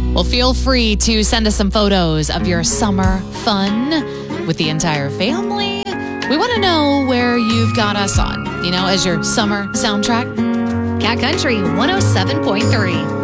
Well, feel free to send us some photos of your summer fun with the entire family. We want to know where you've got us on, as your summer soundtrack. Cat Country 107.3.